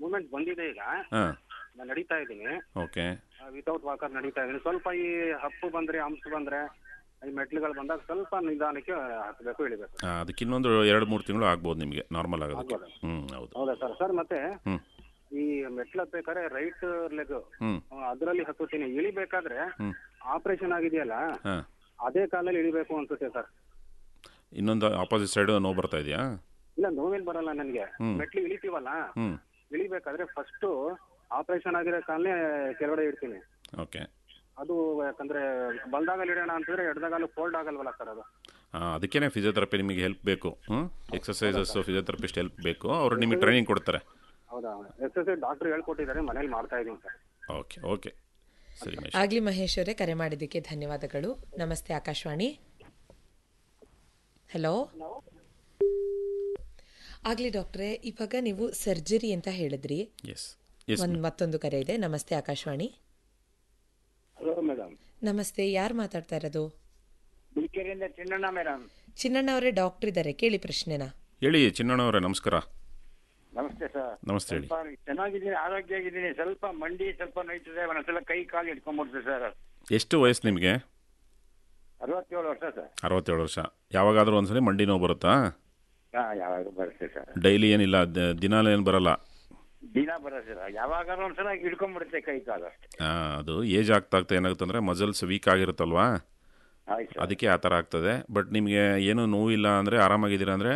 Movement ಬಂದಿದೆ ಈಗ. ಹಾಂ, ನಾನು ನಡೀತಾ ಇದ್ದೀನಿ, ಓಕೆ. ವಿತೌಟ್ ವಾಕರ್ ನಡೀತಾ ಇದ್ದೀನಿ. ಸ್ವಲ್ಪ ಈ ಹಪ್ಪು ಬಂದ್ರೆ ಹಂಪ್ಸ್ ಬಂದ್ರೆ ಈ ಮೆಟ್ಲುಗಳು ಬಂದಾಗ ಸ್ವಲ್ಪ ನಿಧಾನಕ್ಕೆ ಹತ್ತಬೇಕು, ಇಳಿಬೇಕು. ಅದಕ್ಕೆ ಇನ್ನೊಂದು 2-3 ತಿಂಗಳು ಆಗ್ಬೋದು ನಿಮಗೆ ನಾರ್ಮಲ್ ಆಗೋದಕ್ಕೆ. ಹೌದು. ಹೌದಾ ಸರ್? ಸರ್ ಮತ್ತೆ ಹ್ಞೂ ಈ ಮೆಟ್ಲು ಹತ್ಬೇಕಾದ್ರೆ ರೈಟ್ ಲೆಗ್ ಹ್ಞೂ ಅದರಲ್ಲಿ ಹತ್ತುತ್ತೀನಿ, ಇಳಿಬೇಕಾದ್ರೆ ಹ್ಞೂ ಆಪರೇಷನ್ ಆಗಿದೆಯಲ್ಲ ಹಾಂ, ಅದೇ ಕಾಲಲ್ಲಿ ಇಳಿಬೇಕು ಅನ್ಸುತ್ತೆ ಸರ್. ಇನ್ನೊಂದು ಆಪೋಸಿಟ್ ಸೈಡ್ ನೋವು ಬರ್ತಾ ಇದೆಯಾ? ಇಲ್ಲ, ನೋವೇನ್ ಬರಲ್ಲ ನನಗೆ. ಮೆಟ್ಲು ಇಳಿತೀವಲ್ಲ, ಹ್ಞೂ ಇಳಿಬೇಕಾದ್ರೆ ಫಸ್ಟು ಆಪರೇಷನ್ ಆಗಿರೋ ಕಾಲನೇ ಕೆಳಗಡೆ ಇಡ್ತೀನಿ. ಓಕೆ. ಅದು ಯಾಕಂದ್ರೆ ಬಲ್ದಾಗಲ್ಲಿ ಇಡೋಣ ಅಂತಂದ್ರೆ ಎಡದಾಗಲು ಫೋಲ್ಡ್ ಆಗಲ್ವಲ್ಲ ಸರ್ ಅದು. ಅದಕ್ಕೇ ಫಿಸಿಯೋಥೆರಪಿ ನಿಮಗೆ ಹೆಲ್ಪ್ ಬೇಕು. ಎಕ್ಸಸೈಸಸ್ ಫಿಸಿಯೋಥೆರಪಿಸ್ಟ್ ಹೆಲ್ಪ್ ಬೇಕು, ಅವರು ನಿಮಗೆ ಟ್ರೈನಿಂಗ್ ಕೊಡ್ತಾರೆ. ಹೌದಾ? ಎಕ್ಸಸೈಸ್ ಡಾಕ್ಟರ್ ಹೇಳ್ಕೊಟ್ಟಿದ್ದಾರೆ, ಮನೇಲಿ ಮಾಡ್ತಾ ಇದ್ದೀನಿ ಸರ್. ಓಕೆ ಓಕೆ, ಸರಿ ಮಹೇಶ್. ಆಗಲಿ ಮಹೇಶ್ ಅವರೇ, ಕರೆ ಮಾಡಿದ್ದಕ್ಕೆ ಧನ್ಯವಾದಗಳು. ನಮಸ್ತೆ ಆಕಾಶವಾಣಿ. ಹಲೋ. ಆಗಲಿ ಡಾಕ್ಟ್ರೇ, ಇವಾಗ ನೀವು ಸರ್ಜರಿ ಅಂತ ಹೇಳಿದ್ರಿ. ಮತ್ತೊಂದು ಕರೆ ಇದೆ. ನಮಸ್ತೆ ಆಕಾಶವಾಣಿ. Hello madam. ನಮಸ್ತೆ, ಯಾರು ಮಾತಾಡ್ತಾ ಇರೋದು? ಬಿಳಿಕೆರೆಯಿಂದ ಚಿನ್ನಣ್ಣ ಮೇಡಮ್. ಚಿನ್ನಣ್ಣ ಅವರೇ, ಡಾಕ್ಟರ್ ಇದ್ದಾರೆ, ಕೇಳಿ ಪ್ರಶ್ನೆನ. ಹೇಳಿ ಚಿನ್ನಣ್ಣ ಅವರೇ, ನಮಸ್ಕಾರ. ನಮಸ್ತೆ ಸರ್. ನಮಸ್ತೆ, ಹೇಳಿ. ಚೆನ್ನಾಗಿದ್ದೀನಿ, ಆರೋಗ್ಯ ಆಗಿದ್ದೀನಿ. ಸ್ವಲ್ಪ ಮಂಡಿ ಸ್ವಲ್ಪ ನೋಯ್ತದೆ, ಒಂದೊಂದ್ಸಲ ಕೈ ಕಾಲು ಇಟ್ಕೊಂಡ್ಬಿಡ್ತದೆ ಸರ್. ಎಷ್ಟು ವಯಸ್ಸು ನಿಮಗೆ? 67 ವರ್ಷ ಸರ್. 67 ವರ್ಷ. ಯಾವಾಗಾದರೂ ಒಂದ್ಸಲಿ ಮಂಡಿ ನೋವು ಬರುತ್ತಾ? ಯಾವಾಗ ಬರುತ್ತೆ ಸರ್? ಡೈಲಿ ಏನಿಲ್ಲ, ದಿನಾಲು ಏನು ಬರಲ್ಲ? ದಿನ ಬರುತ್ತೆ ಸರ್, ಯಾವಾಗಾದ್ರೂ ಒಂದ್ಸಲ ಹಿಡ್ಕೊಂಡ್ಬಿಡುತ್ತೆ ಕೈ ಕಾಲು ಅಷ್ಟೇ. ಅದು ಏಜ್ ಆಗ್ತಾ ಏನಾಗುತ್ತೆ ಅಂದರೆ ಮಸಲ್ಸ್ ವೀಕ್ ಆಗಿರುತ್ತಲ್ವಾ, ಅದಕ್ಕೆ ಆ ಥರ ಆಗ್ತದೆ. ಬಟ್ ನಿಮಗೆ ಏನು ನೋವಿಲ್ಲ ಅಂದರೆ, ಆರಾಮಾಗಿದ್ದೀರಾ ಅಂದರೆ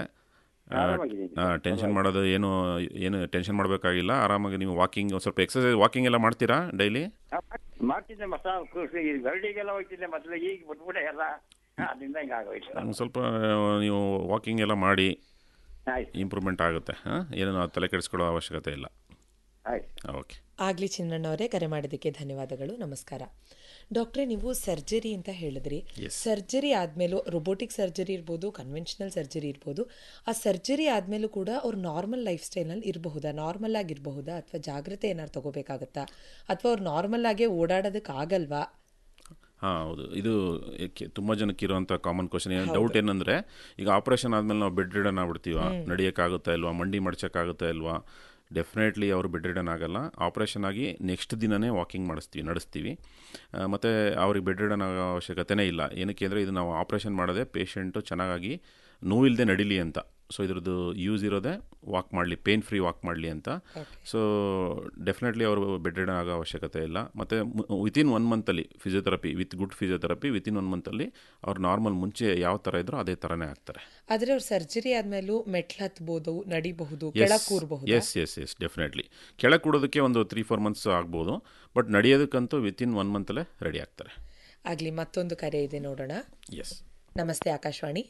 ಟೆನ್ಷನ್ ಮಾಡೋದು ಏನು ಟೆನ್ಷನ್ ಮಾಡಬೇಕಾಗಿಲ್ಲ. ಆರಾಮಾಗಿ ನೀವು ವಾಕಿಂಗ್, ಸ್ವಲ್ಪ ಎಕ್ಸಸೈಸ್, ವಾಕಿಂಗ್ ಎಲ್ಲ ಮಾಡ್ತೀರಾ ಡೈಲಿ? ಮಾಡ್ತಿದ್ದೆ ಗರಡಿಗೆಲ್ಲ ಹೋಗ್ತಿದ್ದೆ ಮೊದಲು, ಈಗ ಬಿಟ್ಬಿಟ್ಟೆ ಎಲ್ಲ, ಅದರಿಂದ ಹಿಂಗೆ ಆಗೋಯ್ತು. ಸ್ವಲ್ಪ ನೀವು ವಾಕಿಂಗ್ ಎಲ್ಲ ಮಾಡಿ ಇಂಪ್ರೂವ್ಮೆಂಟ್ ಆಗುತ್ತೆ. ಏನೋ ತಲೆ ಕೆಡಿಸ್ಕೊಳ್ಳೋ ಅವಶ್ಯಕತೆ ಇಲ್ಲ. ಓಕೆ. ಆಗಲಿ ಚಿನ್ನಣ್ಣವರೇ, ಕರೆ ಮಾಡಿದ್ದಕ್ಕೆ ಧನ್ಯವಾದಗಳು. ನಮಸ್ಕಾರ ಡಾಕ್ಟ್ರೇ. ನೀವು ಸರ್ಜರಿ ಅಂತ ಹೇಳಿದ್ರಿ. ಸರ್ಜರಿ ಆದಮೇಲೂ, ರೊಬೋಟಿಕ್ ಸರ್ಜರಿ ಇರ್ಬೋದು, ಕನ್ವೆನ್ಷನಲ್ ಸರ್ಜರಿ ಇರ್ಬೋದು, ಆ ಸರ್ಜರಿ ಆದಮೇಲೂ ಕೂಡ ಅವ್ರು ನಾರ್ಮಲ್ ಲೈಫ್ ಸ್ಟೈಲ್ನಲ್ಲಿ ಇರಬಹುದಾ, ನಾರ್ಮಲ್ ಆಗಿರಬಹುದಾ, ಅಥವಾ ಜಾಗ್ರತೆ ಏನಾದ್ರು ತಗೋಬೇಕಾಗತ್ತಾ, ಅಥವಾ ಅವ್ರು ನಾರ್ಮಲ್ ಆಗೇ ಓಡಾಡೋದಕ್ಕೆ ಆಗಲ್ವಾ? ಹೌದು, ಇದು ತುಂಬ ಜನಕ್ಕೆ ಇರುವಂಥ ಕಾಮನ್ ಕ್ವಶನ್. ಡೌಟ್ ಏನಂದರೆ, ಈಗ ಆಪ್ರೇಷನ್ ಆದಮೇಲೆ ನಾವು ಬೆಡ್ ರಿಡನ್ ಆಗ್ಬಿಡ್ತೀವ, ನಡೆಯೋಕ್ಕಾಗುತ್ತಾ ಇಲ್ವಾ, ಮಂಡಿ ಮಡ್ಚೋಕ್ಕಾಗುತ್ತಾ ಇಲ್ವಾ? ಡೆಫಿನೆಟ್ಲಿ ಅವರು ಬೆಡ್ ರಿಡನ್ ಆಗಲ್ಲ. ಆಪ್ರೇಷನ್ ಆಗಿ ನೆಕ್ಸ್ಟ್ ದಿನವೇ ವಾಕಿಂಗ್ ನಡೆಸ್ತೀವಿ. ಮತ್ತು ಅವ್ರಿಗೆ ಬೆಡ್ ರಿಡನ್ ಆಗೋ ಅವಶ್ಯಕತೆನೇ ಇಲ್ಲ. ಏನಕ್ಕೆ ಅಂದರೆ, ಇದು ನಾವು ಆಪ್ರೇಷನ್ ಮಾಡೋದೇ ಪೇಷಂಟು ಚೆನ್ನಾಗಿ ನೋವಿಲ್ಲದೆ ನಡೀಲಿ ಅಂತ. ಸೊ ಇದ್ರದ್ದು ಯೂಸ್ ಇರೋದೇ ವಾಕ್ ಮಾಡಲಿ, ಪೇನ್ ಫ್ರೀ ವಾಕ್ ಮಾಡಲಿ ಅಂತ. ಸೊ ಡೆಫಿನೆಟ್ಲಿ ಅವರು ಬೆಡ್ ರಿಡನ್ ಆಗೋ ಅವಶ್ಯಕತೆ ಇಲ್ಲ. ಮತ್ತು within 1 ಮಂತಲ್ಲಿ physiotherapy, with good physiotherapy, within 1 ಮಂತಲ್ಲಿ ಅವ್ರು ನಾರ್ಮಲ್ ಮುಂಚೆ ಯಾವ ಥರ ಇದ್ರೋ ಅದೇ ಥರನೇ ಆಗ್ತಾರೆ. ಆದರೆ ಅವ್ರು ಸರ್ಜರಿ ಆದಮೇಲೂ ಮೆಟ್ಲು ಹತ್ಬೋದು, ನಡಿಬಹುದು, ಕೆಳಗೆ ಕೂರಬಹುದು? Yes definitely. ಕೆಳಗೆ ಕೂಡೋದಕ್ಕೆ ಒಂದು 3-4 ಮಂತ್ಸ್ ಆಗ್ಬೋದು, ಬಟ್ ನಡೆಯೋದಕ್ಕಂತೂ ವಿತಿನ್ 1 ಮಂತಲ್ಲೇ ರೆಡಿ ಆಗ್ತಾರೆ. ಆಗಲಿ, ಮತ್ತೊಂದು ಕರೆ ಇದೆ, ನೋಡೋಣ. ಎಸ್. ನಮಸ್ತೆ ಆಕಾಶವಾಣಿ.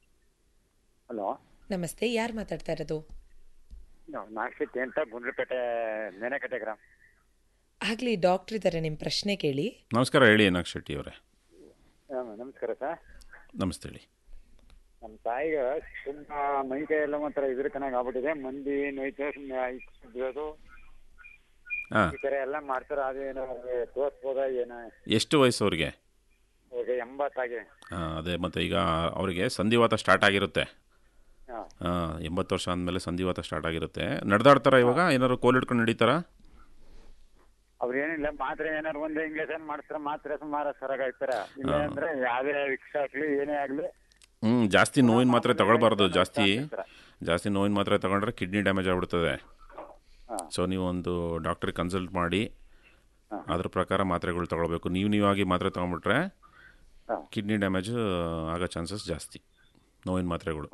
ಹಲೋ. ನಮಸ್ತೆ, ಯಾರು ಮಾತಾಡ್ತಾ ಇರೋದು? ನಾಗಶೆಟ್ಟಿ ಅಂತ, ಗುಂಡ್ಲಪೇಟೆ, ನೆನೆಕಟ್ಟೆ ಗ್ರಾಮ. ಆಗಲಿ, ಡಾಕ್ಟರ್ ಇದ್ದಾರೆ, ನಿಮ್ಮ ಪ್ರಶ್ನೆ ಕೇಳಿ. ನಮಸ್ಕಾರ, ಹೇಳಿ ನಾಗಶೆಟ್ಟಿ ಅವರೇ. ನಮಸ್ಕಾರ ಸರ್. ನಮಸ್ತೆ, ಹೇಳಿ. ನಮ್ಮ ತಾಯಿಗೆ ತುಂಬ ಮೈಕೈ ಎಲ್ಲ ಒಂಥರ ಇದ್ರ ಕಣಾಗ ಆಗ್ಬಿಟ್ಟಿದೆ, ಮಂದಿ ನೋಯ್ತು, ಸುಮ್ಮನೆ ಈ ಥರ ಎಲ್ಲ ಮಾಡ್ತಾರೆ. ಅದೇನೋ ತೋರಿಸ್ಬೋದಾ ಏನೋ? ಎಷ್ಟು ವಯಸ್ಸು ಅವ್ರಿಗೆ? 80 ಆಗಿದೆ. ಅದೇ, ಮತ್ತು ಈಗ ಅವರಿಗೆ ಸಂಧಿವಾತ ಸ್ಟಾರ್ಟ್ ಆಗಿರುತ್ತೆ. 80 ವರ್ಷ ಆದಮೇಲೆ ಸಂಧಿವಾತ ಸ್ಟಾರ್ಟ್ ಆಗಿರುತ್ತೆ. ನಡೆದಾಡ್ತಾರ ಇವಾಗ? ಏನಾದ್ರು ಕೋಲ್ ಹಿಡ್ಕೊಂಡು ನಡೀತಾರಾ? ಅವ್ರು ಏನಿಲ್ಲ, ಮಾತ್ರೆ ಏನಾರು ಒಂದು ಇಂಗ್ಲೀಷನ್ ಮಾಡ್ತಾರೆ, ಮಾತ್ರೆ ಸುಮಾರು ಸರಾಗಾಯ್ತಾರೆ. ಇಲ್ಲ ಅಂದ್ರೆ ಯಾವುದೇ ವಿಕ್ಷ ಆಗಲಿ ಏನೇ ಆಗಲಿ ಜಾಸ್ತಿ ನೋವಿನ ಮಾತ್ರೆ ತಗೊಳ್ಬಾರ್ದು. ಜಾಸ್ತಿ ನೋವಿನ ಮಾತ್ರೆ ತಗೊಂಡ್ರೆ ಕಿಡ್ನಿ ಡ್ಯಾಮೇಜ್ ಆಗ್ಬಿಡ್ತದೆ. ಸೊ ನೀವು ಒಂದು ಡಾಕ್ಟ್ರಿಗೆ ಕನ್ಸಲ್ಟ್ ಮಾಡಿ ಅದ್ರ ಪ್ರಕಾರ ಮಾತ್ರೆಗಳು ತಗೊಳ್ಬೇಕು. ನೀವಾಗಿ ಮಾತ್ರೆ ತಗೊಂಡ್ಬಿಟ್ರೆ ಕಿಡ್ನಿ ಡ್ಯಾಮೇಜ್ ಆಗೋ ಚಾನ್ಸಸ್ ಜಾಸ್ತಿ, ನೋವಿನ ಮಾತ್ರೆಗಳು.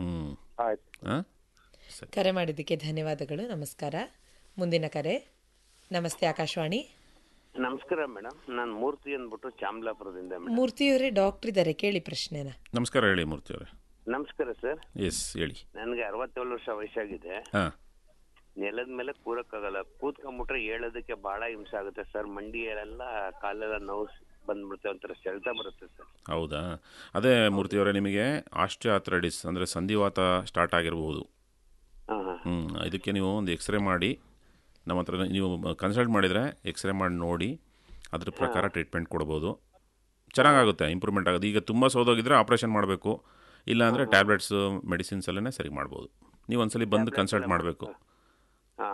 ಕರೆ ಮಾಡಿದ್ದಕ್ಕೆ ಧನ್ಯವಾದಗಳು. ನಮಸ್ಕಾರ. ಮುಂದಿನ ಕರೆ. ನಮಸ್ತೆ ಆಕಾಶವಾಣಿ. ನಮಸ್ಕಾರ ಮೇಡಮ್, ನಾನು ಮೂರ್ತಿ ಅಂದ್ಬಿಟ್ಟು ಚಾಮಲಾಪುರದಿಂದ. ಮೂರ್ತಿಯವರೇ, ಡಾಕ್ಟರ್ ಇದ್ದಾರೆ, ಕೇಳಿ ಪ್ರಶ್ನೆನ. ನಮಸ್ಕಾರ, ಹೇಳಿ ಮೂರ್ತಿಯವರೇ. ನಮಸ್ಕಾರ ಸರ್. ಎಸ್, ಹೇಳಿ. ನನಗೆ 67 ವರ್ಷ ವಯಸ್ಸಾಗಿದೆ. ನೆಲದ ಮೇಲೆ ಕೂರಕ್ಕಾಗಲ್ಲ, ಕೂತ್ಕೊಂಡ್ಬಿಟ್ರೆ ಹೇಳೋದಕ್ಕೆ ಬಹಳ ಹಿಂಸೆ ಆಗುತ್ತೆ ಸರ್. ಮಂಡಿಯೆಲ್ಲ ಕಾಲೆಲ್ಲ ನೋವು ಬಂದ್ಬಿಡುತ್ತೆ, ಒಂಥರ ಸೆಳೆತ ಬರುತ್ತೆ ಸರ್. ಹೌದಾ? ಅದೇ ಮೂರ್ತಿಯವರೇ, ನಿಮಗೆ ಆಸ್ಟಿಯೋಆರ್ಥರೈಟಿಸ್ ಅಂದರೆ ಸಂಧಿವಾತ ಸ್ಟಾರ್ಟ್ ಆಗಿರ್ಬೋದು. ಇದಕ್ಕೆ ನೀವು ಒಂದು ಎಕ್ಸ್ರೇ ಮಾಡಿ ನಮ್ಮ ಹತ್ರ ನೀವು ಕನ್ಸಲ್ಟ್ ಮಾಡಿದರೆ ಎಕ್ಸ್ರೇ ಮಾಡಿ ನೋಡಿ ಅದ್ರ ಪ್ರಕಾರ ಟ್ರೀಟ್ಮೆಂಟ್ ಕೊಡ್ಬೋದು. ಚೆನ್ನಾಗಾಗುತ್ತೆ, ಇಂಪ್ರೂವ್ಮೆಂಟ್ ಆಗೋದು. ಈಗ ತುಂಬ ಸೋದೋಗಿದ್ರೆ ಆಪ್ರೇಷನ್ ಮಾಡಬೇಕು, ಇಲ್ಲಾಂದರೆ ಟ್ಯಾಬ್ಲೆಟ್ಸು ಮೆಡಿಸಿನ್ಸ್ ಎಲ್ಲನೇ ಸರಿ ಮಾಡ್ಬೋದು. ನೀವು ಒಂದ್ಸಲಿ ಬಂದು ಕನ್ಸಲ್ಟ್ ಮಾಡಬೇಕು.